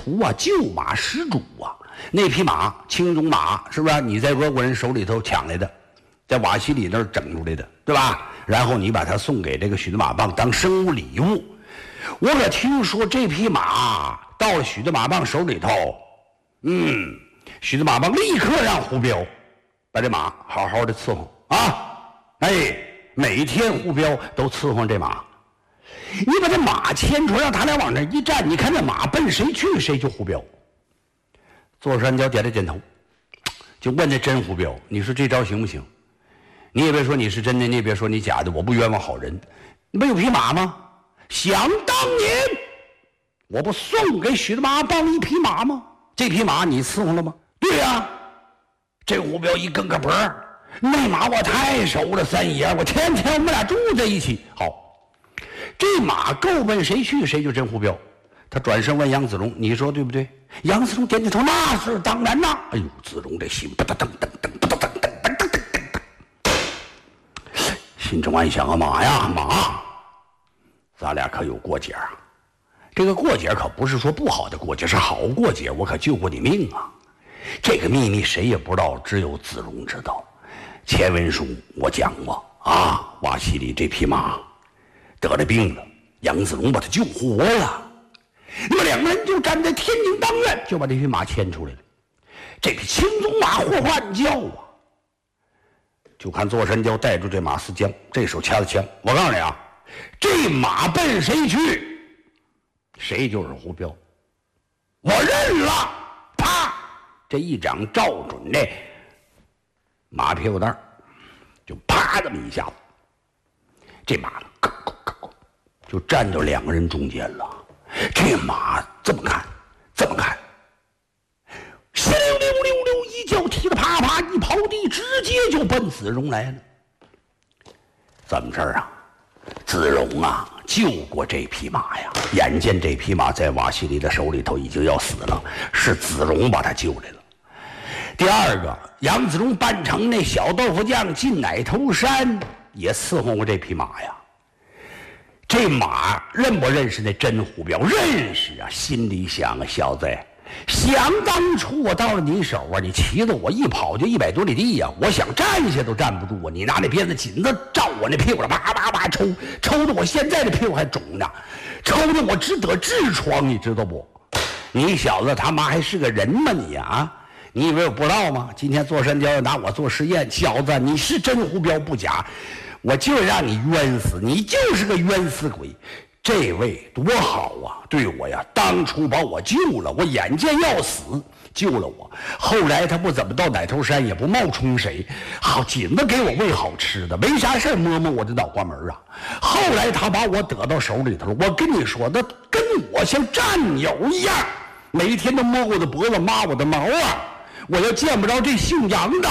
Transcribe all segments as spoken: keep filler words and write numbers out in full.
图啊，救马失主啊。那匹马青鬃马是不是你在俄国人手里头抢来的，在瓦西里那儿整出来的，对吧？然后你把它送给这个许德马棒当生物礼物。我可听说这匹马到了许德马棒手里头，嗯，许德马棒立刻让胡彪把这马好好的伺候啊，哎，每天胡彪都伺候这马。你把这马牵出，让他俩往那一站，你看这马奔谁去，谁就胡彪。座山椒点了点头，就问这真胡彪：“你说这招行不行？你也别说你是真的，你也别说你假的，我不冤枉好人。你不有匹马吗？想当年，我不送给许德马棒一匹马吗？这匹马你伺候了吗？对呀、啊。这胡彪一梗个脖儿，那马我太熟了，三爷，我天天我们俩住在一起。好，这马够奔谁去，谁就真胡彪。他转身问杨子荣：“你说对不对？”杨子荣点点头：“那是当然呐。”哎呦，子荣这心不噔噔噔噔噔噔噔噔噔噔，心中暗想啊，马呀马，咱俩可有过节啊！这个过节可不是说不好的过节，是好过节，我可救过你命啊！这个秘密谁也不知道，只有子荣知道。前文书我讲过啊，瓦西里这匹马得了病了，杨子荣把他救活了。那么两个人就站在天津当院，就把这匹马牵出来了。这匹青鬃马呼唤叫啊，就看座山椒带住这马四缰，这手掐着枪。我告诉你啊，这马奔谁去，谁就是胡彪。我认了。啪，这一掌照准这马屁股蛋儿，就啪这么一下子，这马咯咯咯咯就站到两个人中间了。这马这么看，这么看，稀溜溜溜溜一脚踢了，啪啪一刨地，直接就奔子荣来了。怎么事儿啊？子荣啊，救过这匹马呀！眼见这匹马在瓦西里的手里头已经要死了，是子荣把他救来了。第二个，杨子荣扮成那小豆腐匠进奶头山，也伺候过这匹马呀。这马认不认识那真胡彪？认识啊！心里想啊，小子，想当初我到了你手啊，你骑着我一跑就一百多里地呀、啊，我想站下都站不住啊！你拿那鞭子紧着照我那屁股上啪啪啪抽，抽的我现在的屁股还肿呢，抽的我只得痔疮，你知道不？你小子他妈还是个人吗你啊？你以为我不知道吗？今天座山椒要拿我做实验，小子你是真胡彪不假。我就让你冤死，你就是个冤死鬼。这位多好啊，对我呀，当初把我救了，我眼见要死，救了我。后来他不怎么到奶头山，也不冒充谁，好紧着给我喂好吃的，没啥事摸摸我的脑瓜门啊。后来他把我得到手里头了，我跟你说，那跟我像战友一样，每一天都摸我的脖子，抹我的毛啊。我要见不着这姓杨的，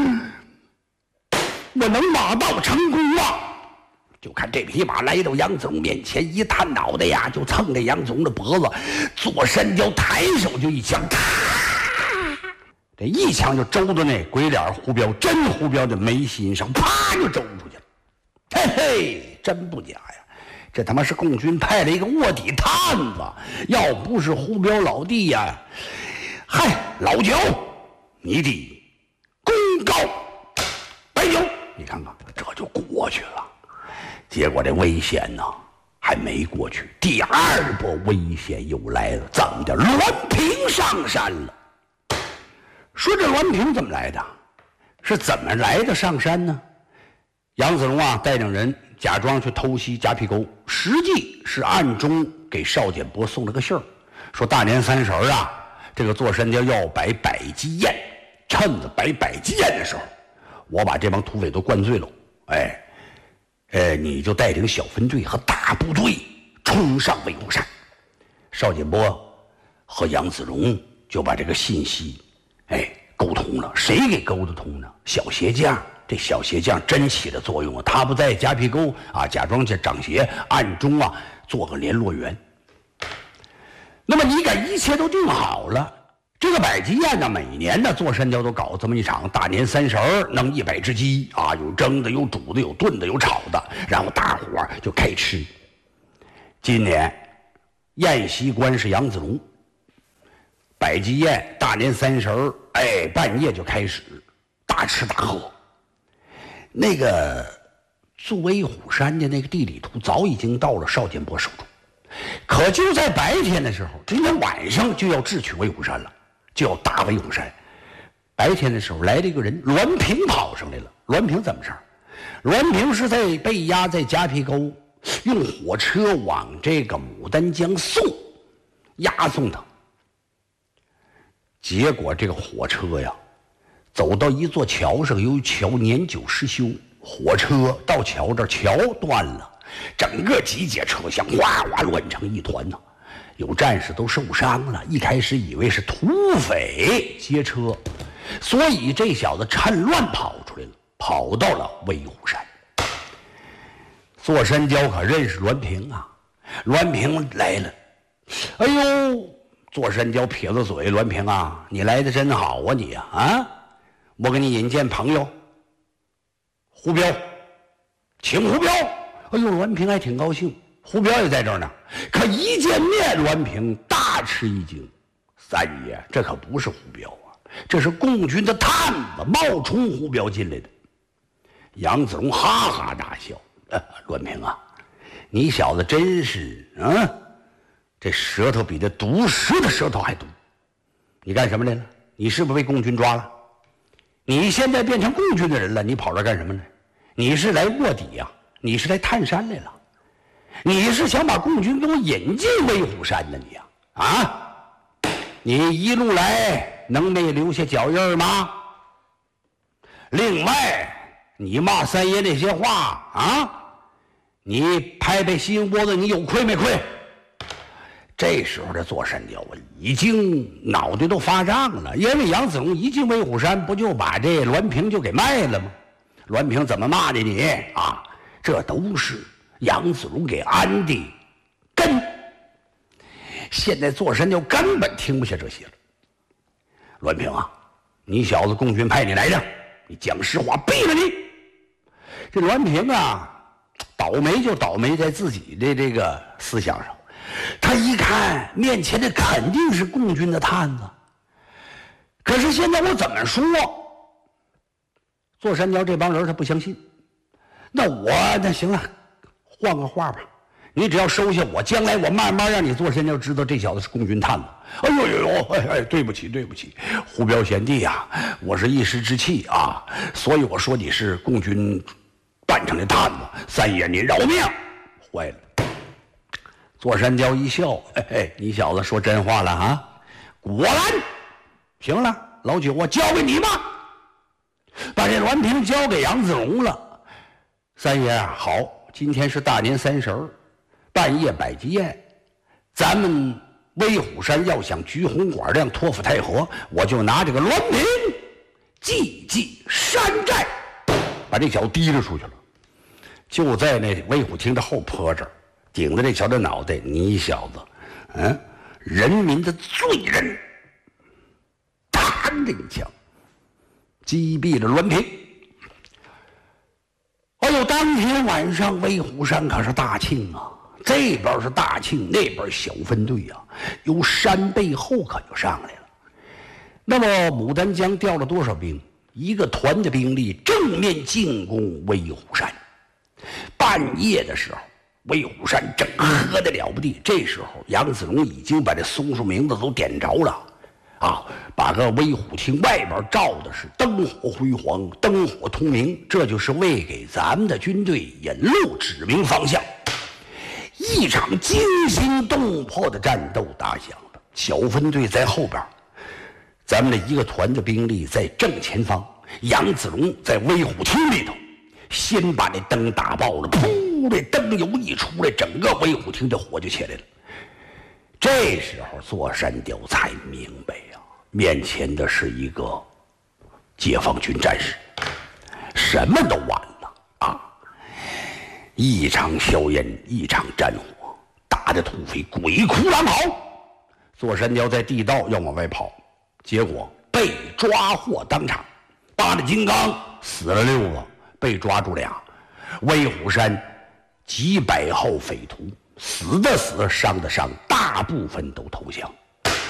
我能马到成功啊！就看这匹马来到杨子荣面前，一探脑袋呀，就蹭着杨子荣的脖子，座山椒抬手就一枪，咔！这一枪就周到那鬼脸胡彪，真胡彪的眉心上，啪就周出去了。嘿嘿，真不假呀！这他妈是共军派了一个卧底探子，要不是胡彪老弟呀，嗨，老九，你的功高白酒。你看看，这就过去了。结果这危险呢还没过去，第二波危险又来了。怎么的？栾平上山了。说这栾平怎么来的？是怎么来的上山呢？杨子荣啊，带领人假装去偷袭夹皮沟，实际是暗中给邵简波送了个信儿，说大年三十啊，这个座山椒要摆百鸡宴，趁着摆百鸡宴的时候，我把这帮土匪都灌醉了，哎，呃，你就带领小分队和大部队冲上魏公山。邵简波和杨子荣就把这个信息，哎，沟通了。谁给沟得通呢？小鞋匠。这小鞋匠真起了作用啊！他不在夹皮沟啊，假装去长鞋，暗中啊做个联络员。那么你看，一切都定好了。这个百鸡宴呢，每年呢座山椒都搞这么一场，大年三十儿弄一百只鸡啊，有蒸的，有煮的，有炖的，有炒的，然后大伙儿就开吃。今年宴席官是杨子荣， 百鸡宴，大年三十儿，哎，半夜就开始大吃大喝。那个做威虎山的那个地理图早已经到了邵建波手中，可就在白天的时候，今天晚上就要智取威虎山了，就要打威虎山。白天的时候来了一个人，栾平跑上来了。栾平怎么事儿？栾平是在被压在夹皮沟，用火车往这个牡丹江送，押送他。结果这个火车呀，走到一座桥上，由于桥年久失修，火车到桥这儿桥断了，整个集结车厢哗哗乱成一团呢。有战士都受伤了，一开始以为是土匪劫车。所以这小子趁乱跑出来了，跑到了威虎山。座山雕可认识栾平啊，栾平来了，哎呦，座山雕撇了嘴，栾平啊，你来的真好啊你啊啊！我给你引荐朋友，胡彪，请胡彪。哎呦，栾平还挺高兴，胡彪也在这儿呢。可一见面，栾平大吃一惊，三爷，这可不是胡彪啊，这是共军的探子冒充胡彪进来的。杨子荣哈哈大笑，呃，栾平啊，你小子真是啊，这舌头比这毒蛇的舌头还毒。你干什么来了？你是不是被共军抓了？你现在变成共军的人了，你跑这干什么呢？你是来卧底呀、啊？你是来探山来了？你是想把共军给我引进威虎山的你呀？啊？你一路来能没留下脚印吗？另外，你骂三爷那些话啊，你拍拍心窝子，你有亏没亏？这时候的座山雕啊，已经脑袋都发胀了，因为杨子荣一进威虎山，不就把这栾平就给卖了吗？栾平怎么骂的你啊？这都是杨子荣给安的根。现在座山雕根本听不下这些了。栾平啊，你小子共军派你来的，你讲实话，毙了你！这栾平啊，倒霉就倒霉在自己的这个思想上。他一看面前的肯定是共军的探子，可是现在我怎么说？座山雕这帮人他不相信。那我那行了，换个话吧，你只要收下我，将来我慢慢让你座山雕知道这小子是共军探子。哎呦呦呦，哎哎，对不起对不起，胡彪贤弟啊，我是一时之气啊，所以我说你是共军扮成的探子，三爷您饶命！坏了。座山雕一笑，嘿嘿，你小子说真话了啊！果然，行了，老九，我交给你吧，把这栾平交给杨子荣了。三爷啊，好，今天是大年三十儿，半夜摆鸡宴，咱们威虎山要想鞠红管亮托付太和，我就拿这个栾平祭祭山寨，把这小子提溜出去了，就在那威虎厅的后坡这儿。顶着这小的脑袋，你小子，嗯，人民的罪人，弹的一枪，击毙了栾平。哎呦，当天晚上威虎山可是大庆啊，这边是大庆，那边小分队啊，由山背后可就上来了。那么牡丹江调了多少兵？一个团的兵力正面进攻威虎山。半夜的时候，威虎山正喝得了不地，这时候杨子荣已经把这松树名字都点着了，啊，把个威虎厅外边照的是灯火辉煌，灯火通明，这就是为给咱们的军队引路指明方向。一场惊心动魄的战斗打响了，小分队在后边，咱们的一个团的兵力在正前方，杨子荣在威虎厅里头，先把那灯打爆了，噗！这灯油一出来，整个威虎厅的火就起来了。这时候座山雕才明白呀、啊，面前的是一个解放军战士，什么都完了啊！一场硝烟，一场战火，打得土匪鬼哭狼嚎。座山雕在地道要往外跑，结果被抓获当场，八大金刚死了六个，被抓住俩。威虎山几百号匪徒，死的死，伤的伤，大部分都投降。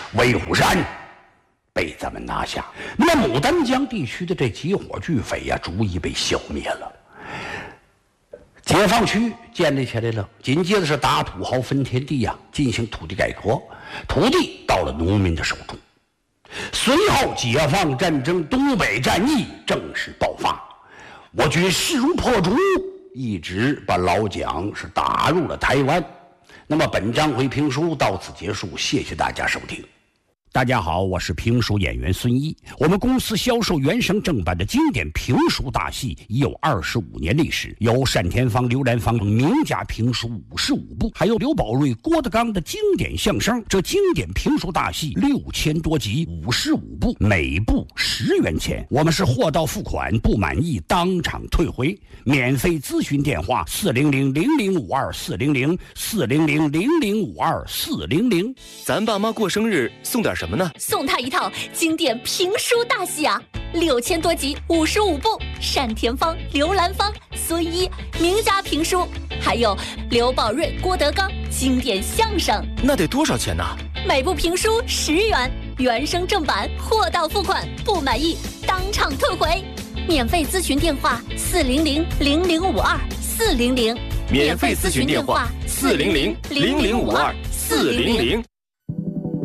威虎山被咱们拿下。那么牡丹江地区的这几伙巨匪呀、啊，逐一被消灭了。解放区建立起来了，紧接着是打土豪分田地呀、啊，进行土地改革，土地到了农民的手中。随后，解放战争东北战役正式爆发，我军势如破竹，一直把老蒋是打入了台湾。那么，本章回评书到此结束，谢谢大家收听。大家好，我是评书演员孙一。我们公司销售原声正版的经典评书大戏已有二十五年历史，有单田芳、刘兰芳名家评书五十五部，还有刘宝瑞、郭德纲的经典相声。这经典评书大戏六千多集，五十五部，每部十元钱。我们是货到付款，不满意当场退回。免费咨询电话：四零零零零五二四零零四零零零零五二四零零。 咱爸妈过生日送点什么呢？ 送他一套经典评书大戏啊，六千多集，五十五部，单田芳、刘兰芳、孙一名家评书，还有刘宝瑞、郭德纲经典相声。 那得多少钱呢？ 每部评书十元，原声正版，货到付款，不满意当场退回。免费咨询电话：四零零零零五二四零零。 免费咨询电话：四零零零零五二四零零。